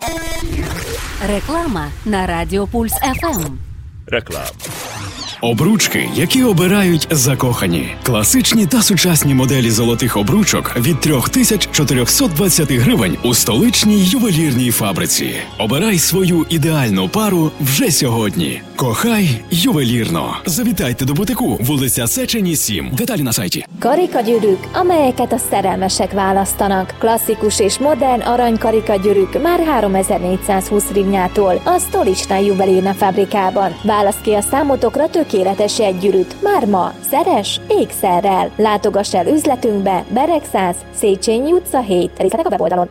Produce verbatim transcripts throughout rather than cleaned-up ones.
Реклама на Радіо Пульс еф ем. Реклама. Обручки, які обирають закохані. Класичні та сучасні моделі золотих обручок від три тисячі чотириста двадцять гривень у столичній ювелірній фабриці. Обирай свою ідеальну пару вже сьогодні. Кохай ювелірно. Завітайте до бутику, вулиця Széchenyi сім. Деталі на сайті. Karikagyűrűk, amelyeket a szerelmesek választanak. Klasszikus és modern aranykarikagyűrűk már háromezer-négyszázhúsz hrivnyától a Stolicsnai Juvelírna fabrikában. Választ ki a számotokra tökéletes jegygyűrűt. Már ma. Szeres ékszerrel. Látogass el üzletünkbe, Bereg száz, Széchenyi utca hét. Részletek a weboldalon.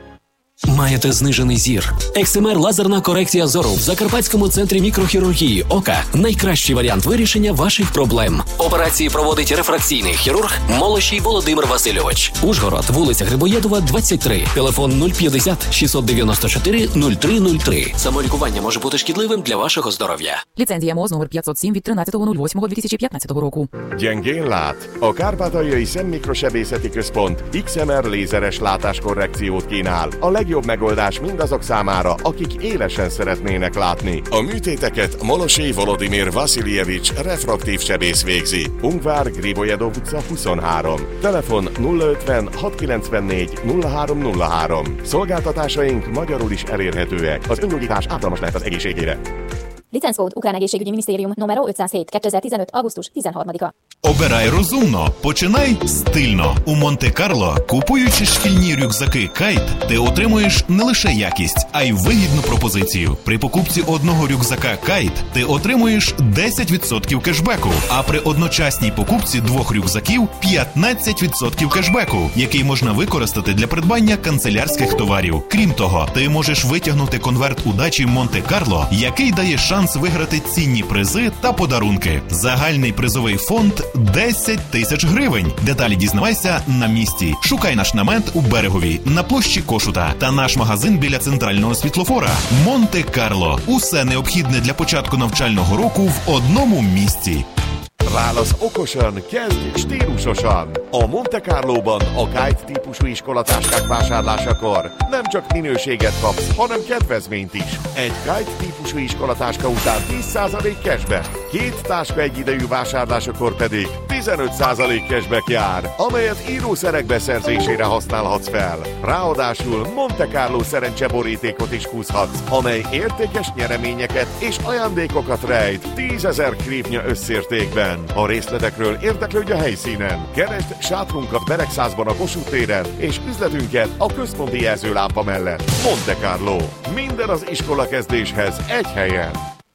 Маєте знижений зір? екс ем ар лазерна корекція зору в Закарпатському центрі мікрохірургії ока – найкращий варіант вирішення ваших проблем. Операції проводить рефракційний хірург Молощій Володимир Васильович. Ужгород, вулиця Грибоєдова, двадцять три. Телефон нуль п'ятдесят шістсот дев'яносто чотири нуль три нуль три. Самолікування може бути шкідливим для вашого здоров'я. Ліцензія МОЗ номер п'ятсот сім від тринадцятого лютого дві тисячі п'ятнадцятого року. Gyengén lát? A Kárpátaljai Szemmikrosebészeti Központ iksz em er lézeres látáskorrekciót kínál. A legjobb megoldás mindazok számára, akik élesen szeretnének látni. A műtéteket Molosey Volodymyr Vasiljevics refraktív sebész végzi. Ungvár, Gribojedov utca huszonhárom. Telefon nulla ötven hat kilencvennégy nulla három nulla három. Szolgáltatásaink magyarul is elérhetőek. Az öngyógyítás ártalmas lehet az egészségére. Licenckód Ukrán Egészségügyi Minisztérium numero ötszázhét kétezer-tizenöt. augusztus tizenharmadika. Обирай розумно, починай стильно. У Монте-Карло, купуючи шкільні рюкзаки Кайт, ти отримуєш не лише якість, а й вигідну пропозицію. При покупці одного рюкзака Кайт ти отримуєш десять відсотків кешбеку, а при одночасній покупці двох рюкзаків – п'ятнадцять відсотків кешбеку, який можна використати для придбання канцелярських товарів. Крім того, ти можеш витягнути конверт удачі Монте-Карло, який дає шанс виграти цінні призи та подарунки. Загальний призовий фонд – десять тисяч гривень. Деталі дізнавайся на місці. Шукай наш намет у Берегові, на площі Кошута та наш магазин біля центрального світлофора. Монте-Карло. Усе необхідне для початку навчального року в одному місці. Válasz okosan, kezdj stílusosan! A Monte Carlóban a Kite típusú iskolatáskák vásárlásakor nem csak minőséget kapsz, hanem kedvezményt is. Egy Kite típusú iskolatáska után tíz százalék cashback. Két táska egyidejű vásárlásakor pedig tizenöt százalék cashback jár, amelyet írószerek beszerzésére használhatsz fel. Ráadásul Monte Carlo szerencseborítékot is húzhatsz, amely értékes nyereményeket és ajándékokat rejt tízezer hrivnya összértékben. A részletekről érdeklődj a helyszínen. Keresd sátrunkat Beregszázban a Kossuth téren, és üzletünket a központi jelzőlámpa mellett. Monte Carlo. Minden az iskolakezdéshez egy helyen.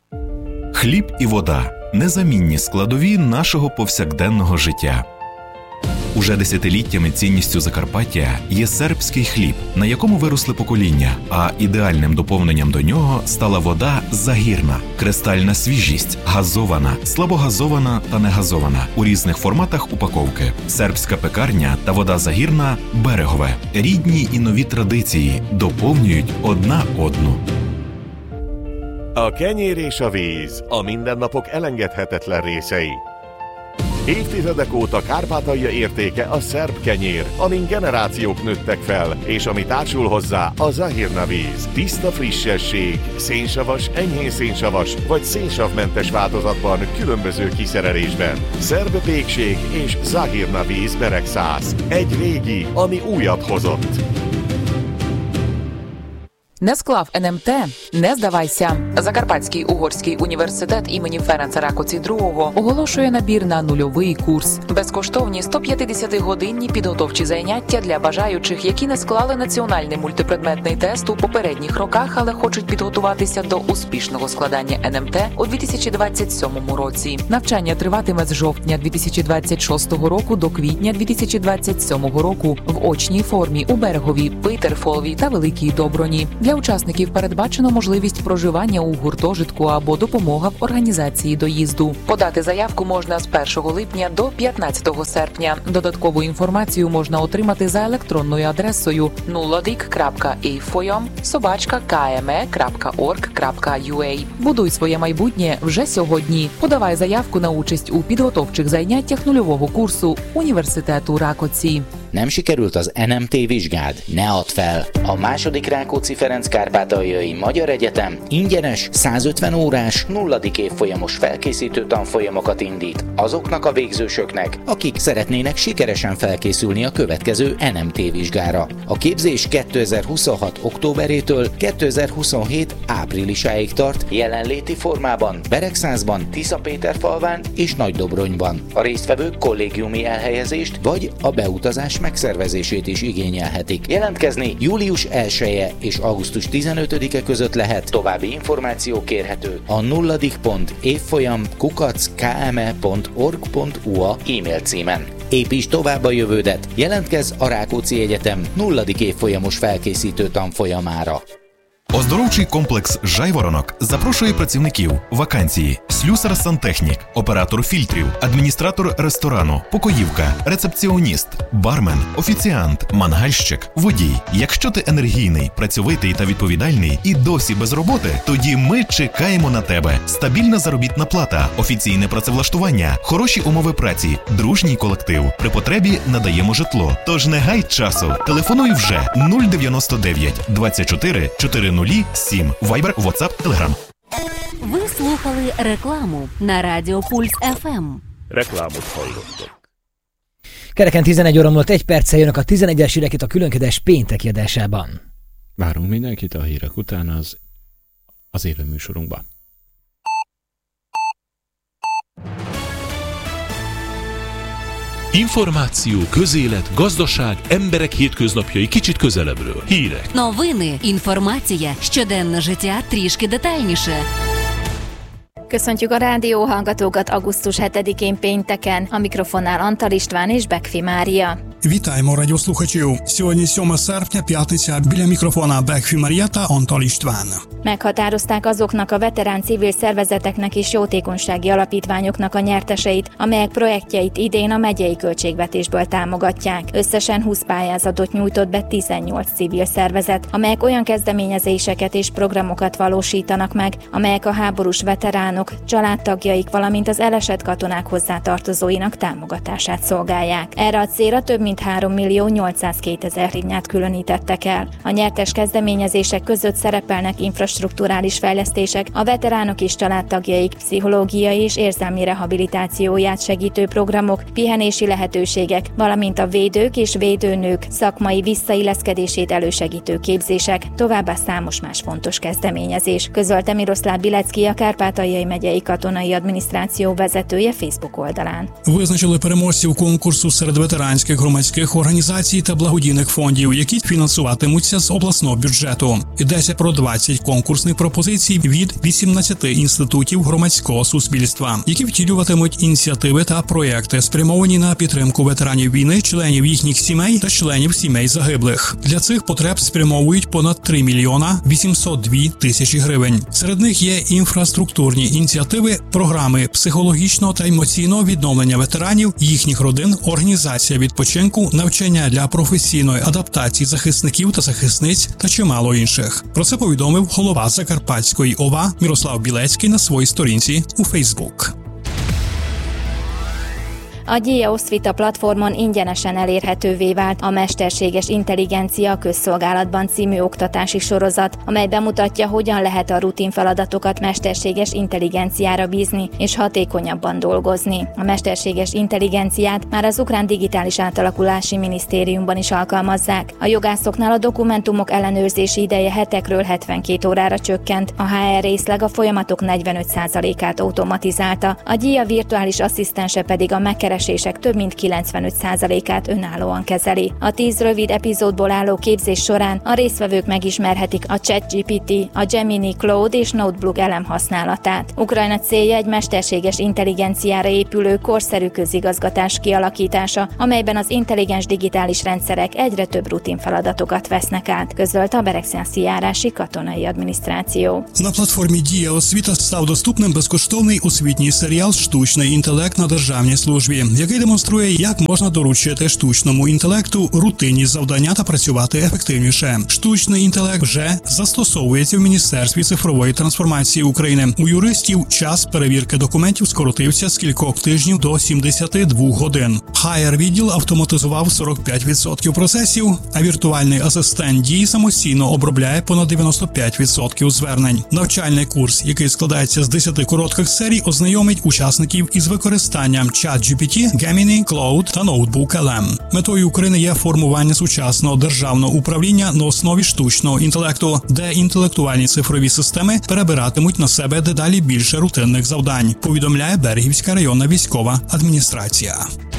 Хліб і вода – незамінні складові нашого повсякденного життя. Уже десятиліттями цінністю Закарпаття є сербський хліб, на якому виросли покоління, а ідеальним доповненням до нього стала вода Загірна. Кристальна свіжість, газована, слабогазована та негазована у різних форматах упаковки. Сербська пекарня та вода Загірна – Берегове. Рідні і нові традиції доповнюють одна одну. A kenyér és a víz, a mindennapok elengedhetetlen részei. Évtizedek óta Kárpátalja értéke a szerb kenyér, amin generációk nőttek fel, és ami társul hozzá a Zahirna víz. Tiszta frissesség, szénsavas, enyhén szénsavas vagy szénsavmentes változatban különböző kiszerelésben. Szerb pékség és Zahirna víz Beregszáz. Egy régi, ami újat hozott. Не склав ен ем те? Не здавайся. Закарпатський угорський університет імені Ференца Ракоці другого оголошує набір на нульовий курс. Безкоштовні сто п'ятдесятигодинні підготовчі заняття для бажаючих, які не склали національний мультипредметний тест у попередніх роках, але хочуть підготуватися до успішного складання ен ем те у дві тисячі двадцять сьомому році. Навчання триватиме з жовтня дві тисячі двадцять шостого року до квітня дві тисячі двадцять сьомого року в очній формі у Берегові, Питерфолві та Великій Доброні. Для учасників передбачено можливість проживання у гуртожитку або допомога в організації доїзду. Подати заявку можна з першого липня до п'ятнадцятого серпня. Додаткову інформацію можна отримати за електронною адресою nulladik крапка eifolyam собачка kme крапка org крапка ua. Будуй своє майбутнє вже сьогодні. Подавай заявку на участь у підготовчих заняттях нульового курсу університету Ракоці. Nem sikerült az en em té vizsgád? Ne add fel! A második Rákóczi-Ferenc Kárpátaljai Magyar Egyetem ingyenes százötven órás nulladik évfolyamos felkészítő tanfolyamokat indít azoknak a végzősöknek, akik szeretnének sikeresen felkészülni a következő en em té vizsgára. A képzés kétezer-huszonhat októberétől kétezer-huszonhét áprilisáig tart, jelenléti formában Beregszázban, Tiszapéterfalván és Nagydobronyban. A résztvevők kollégiumi elhelyezést vagy a beutazás megszervezését is igényelhetik. Jelentkezni július elseje és augusztus tizenötödike között lehet, további információ kérhető a nulladik pont évfolyam kukac kme pont org pont u a e-mail címen. Építs tovább a jövődet, jelentkezz a Rákóczi Egyetem nulladik évfolyamos felkészítő tanfolyamára. Оздоровчий комплекс «Жайворонок» запрошує працівників. Вакансії: слюсар-сантехнік, оператор фільтрів, адміністратор ресторану, покоївка, рецепціоніст, бармен, офіціант, мангальщик, водій. Якщо ти енергійний, працьовитий та відповідальний і досі без роботи, тоді ми чекаємо на тебе. Стабільна заробітна плата, офіційне працевлаштування, хороші умови праці, дружній колектив. При потребі надаємо житло. Тож не гай часу. Телефонуй вже нуль дев'яносто дев'ять двадцять чотири чотири нуль сім. Вайбер, WhatsApp, Telegram. Ви слухали рекламу на Радіо Пульс еф ем. Reklámot hallottok. Kereken tizenegy óra múlott egy perccel jönnek a tizenegyes hírek itt a különkedves pénteki adásában. Várunk mindenkit a hírek után az, az élő műsorunkban. Információ, közélet, gazdaság, emberek hétköznapjai kicsit közelebbről. Hírek. Новини, інформація, щоденне життя трішки детальніше. Köszöntjük a rádió hallgatókat augusztus hetedikén pénteken. A mikrofonnál Antal István és Bekfi Mária. Вітаємо радіослухачів. Сьогодні сьоме серпня, п'ятниця, біля мікрофона Бекфі Марія та Антал István. Meghatározták azoknak a veterán civil szervezeteknek és jótékonysági alapítványoknak a nyerteseit, amelyek projektjeit idén a megyei költségvetésből támogatják. Összesen húsz pályázatot nyújtott be tizennyolc civil szervezet, amelyek olyan kezdeményezéseket és programokat valósítanak meg, amelyek a háborús veteránok, családtagjaik, valamint az elesett katonák hozzátartozóinak támogatását szolgálják. Erre a célra több mint három millió nyolcszázkétezer hrivnyát különítettek el. A nyertes kezdeményezések között szerepelnek infrastrukturális fejlesztések, a veteránok és családtagjaik pszichológiai és érzelmi rehabilitációját segítő programok, pihenési lehetőségek, valamint a védők és védőnők szakmai visszailleszkedését elősegítő képzések, továbbá számos más fontos kezdeményezés, közölte Miroslav Bilecki, a Kárpátaljai megyei katonai adminisztráció vezetője Facebook oldalán. Визначили переможців конкурсу серед ветеранських громадських організацій та благодійних фондів, які фінансуватимуться з обласного бюджету. Йдеться про двадцять конкурсних пропозицій від вісімнадцяти інститутів громадського суспільства, які втілюватимуть ініціативи та проєкти, спрямовані на підтримку ветеранів війни, членів їхніх сімей та членів сімей загиблих. Для цих потреб спрямовують понад три мільйона вісімсот дві тисячі гривень. Серед них є інфраструктурні ініціативи, програми психологічного та емоційного відновлення ветеранів, їхніх родин, організація відпочинку, навчання для професійної адаптації захисників та захисниць та чимало інших. Про це повідомив голова Закарпатської ОВА Мирослав Білецький на своїй сторінці у Фейсбук. A Gyia Oszvita platformon ingyenesen elérhetővé vált a Mesterséges Intelligencia a közszolgálatban című oktatási sorozat, amely bemutatja, hogyan lehet a rutin feladatokat mesterséges intelligenciára bízni és hatékonyabban dolgozni. A mesterséges intelligenciát már az ukrán digitális átalakulási minisztériumban is alkalmazzák. A jogászoknál a dokumentumok ellenőrzési ideje hetekről hetvenkét órára csökkent, a há er részleg a folyamatok negyvenöt százalékát automatizálta, a Gyia virtuális asszisztense pedig a megkeresések több mint kilencvenöt százalékát önállóan kezeli. A tíz rövid epizódból álló képzés során a résztvevők megismerhetik a ChatGPT, a Gemini Cloud és Notebook elem használatát. Ukrajna célja egy mesterséges intelligenciára épülő korszerű közigazgatás kialakítása, amelyben az intelligens digitális rendszerek egyre több rutin feladatokat vesznek át, közölte a Beregszászi járási katonai adminisztráció. На платформі Дія Освіта став доступним безкоштовний освітній серіал «Штучний інтелект на державній службі». Україні, який демонструє, як можна доручити штучному інтелекту рутинні завдання та працювати ефективніше. Штучний інтелект вже застосовується в Міністерстві цифрової трансформації України. У юристів час перевірки документів скоротився з кількох тижнів до сімдесяти двох годин. Хайер-відділ автоматизував сорок п'ять відсотків процесів, а віртуальний асистент дій самостійно обробляє понад дев'яносто п'ять відсотків звернень. Навчальний курс, який складається з десяти коротких серій, ознайомить учасників із використанням ChatGPT, Gemini, Cloud та Notebook ел ем. Метою України є формування сучасного державного управління на основі штучного інтелекту, де інтелектуальні цифрові системи перебиратимуть на себе дедалі більше рутинних завдань, повідомляє Берегівська районна військова адміністрація.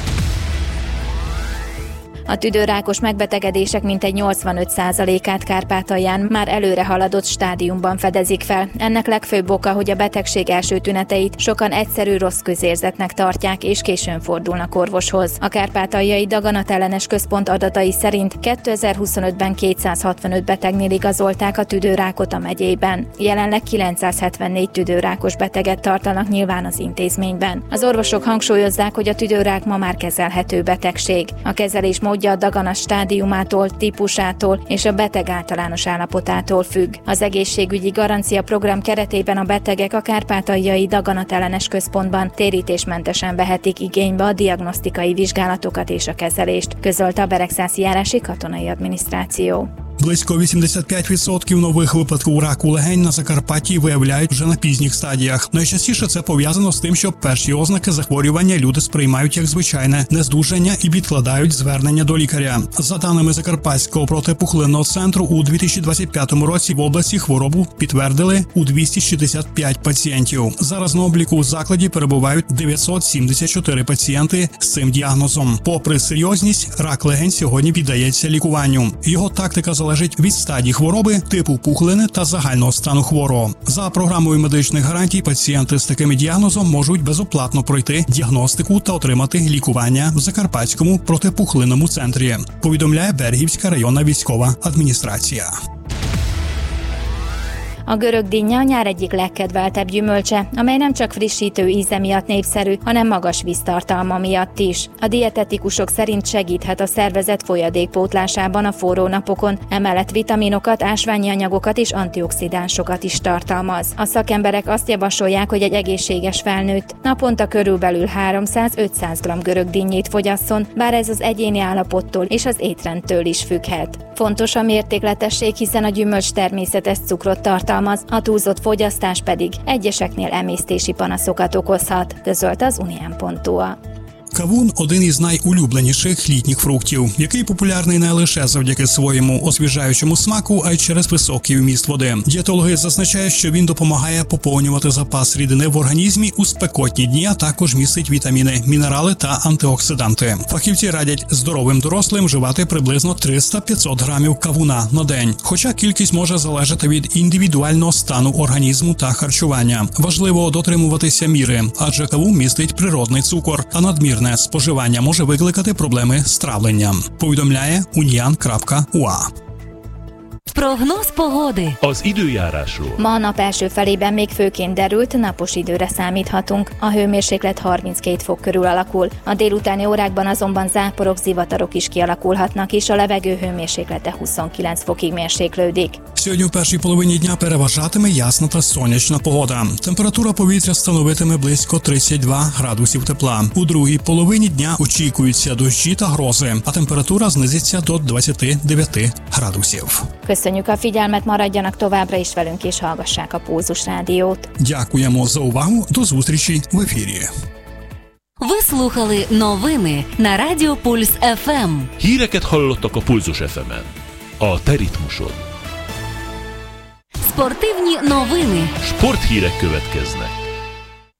A tüdőrákos megbetegedések mintegy nyolcvanöt százalékát Kárpátalján már előre haladott stádiumban fedezik fel. Ennek legfőbb oka, hogy a betegség első tüneteit sokan egyszerű rossz közérzetnek tartják és későn fordulnak orvoshoz. A Kárpátaljai Daganatellenes Központ adatai szerint kétezer-huszonötben kétszázhatvanöt betegnél igazolták a tüdőrákot a megyében. Jelenleg kilencszázhetvennégy tüdőrákos beteget tartanak nyilván az intézményben. Az orvosok hangsúlyozzák, hogy a tüdőrák ma már kezelhető betegség. A kezelés módja a dagana stádiumától, típusától és a beteg általános állapotától függ. Az egészségügyi garancia program keretében a betegek a Kárpátaljai Daganatellenes Központban térítésmentesen vehetik igénybe a diagnosztikai vizsgálatokat és a kezelést, közölte a Beregszászi járási katonai adminisztráció. Близько вісімдесят п'ять відсотків нових випадків раку легень на Закарпатті виявляють вже на пізніх стадіях. Найчастіше це пов'язано з тим, що перші ознаки захворювання люди сприймають як звичайне нездужання і відкладають звернення до лікаря. За даними Закарпатського протипухлинного центру, у дві тисячі двадцять п'ятому році в області хворобу підтвердили у двісті шістдесят п'ять пацієнтів. Зараз на обліку у закладі перебувають дев'ятсот сімдесят чотири пацієнти з цим діагнозом. Попри серйозність, рак легень сьогодні піддається лікуванню. Його тактика залежить від стадії хвороби, типу пухлини та загального стану хворого. За програмою медичних гарантій пацієнти з таким діагнозом можуть безоплатно пройти діагностику та отримати лікування в Закарпатському протипухлинному центрі, повідомляє Берегівська районна військова адміністрація. A görög dinnye a nyár egyik legkedveltebb gyümölcse, amely nem csak frissítő íze miatt népszerű, hanem magas víztartalma miatt is. A dietetikusok szerint segíthet a szervezet folyadékpótlásában a forró napokon, emellett vitaminokat, ásványi anyagokat és antioxidánsokat is tartalmaz. A szakemberek azt javasolják, hogy egy egészséges felnőtt naponta körülbelül háromszáz-ötszáz gramm görög dinnyét fogyasszon, bár ez az egyéni állapottól és az étrendtől is függhet. Fontos a mértékletesség, hiszen a gyümölcs természetes cukrot tartalmaz, a túlzott fogyasztás pedig egyeseknél emésztési panaszokat okozhat, közölte az unián pont hu á. Кавун – один із найулюбленіших літніх фруктів, який популярний не лише завдяки своєму освіжаючому смаку, а й через високий вміст води. Дієтологи зазначають, що він допомагає поповнювати запас рідини в організмі у спекотні дні, а також містить вітаміни, мінерали та антиоксиданти. Фахівці радять здоровим дорослим вживати приблизно триста-п'ятсот грамів кавуна на день, хоча кількість може залежати від індивідуального стану організму та харчування. Важливо дотримуватися міри, адже кавун містить природний цукор, а надмірне споживання може викликати проблеми з травленням, повідомляє unian крапка hu á. Prognoz pogody. Az időjárásról. Ma a nap első felében még főként derült, napos időre számíthatunk. A hőmérséklet harminckét fok körül alakul. A délutáni órákban azonban záporok, zivatarok is kialakulhatnak, és a levegő hőmérséklete huszonkilenc fokig mérséklődik. Сьогодні в першій половині дня переважатиме ясна та сонячна погода. Температура повітря становитиме близько тридцять два градусів тепла. У другій половині дня очікуються дощі та грози, а температура знизиться до двадцять дев'ять градусів. Köszönjük a figyelmet, maradjanak továbbra is velünk és hallgassák a Pulzus Rádiót. Дякуємо за увагу, до зустрічі в ефірі. Ви слухали новини на Радіо Пульс еф ем. Híreket hallottak a Pulzus еф emen. A te ritmusod. Спортивні новини. Sporthírek következnek.